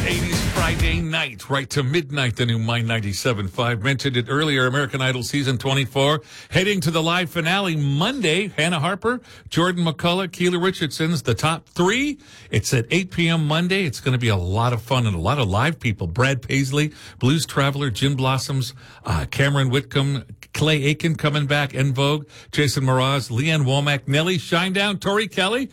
80s Friday night, right to midnight, the new My 97.5. Mentioned it earlier, American Idol Season 24. Heading to the live finale Monday. Hannah Harper, Jordan McCullough, Keela Richardson's the top three. It's at 8 p.m. Monday. It's going to be a lot of fun and a lot of live people. Brad Paisley, Blues Traveler, Gin Blossoms, Cameron Whitcomb, Clay Aiken coming back, En Vogue, Jason Mraz, Leanne Womack, Nelly Shinedown, Tori Kelly,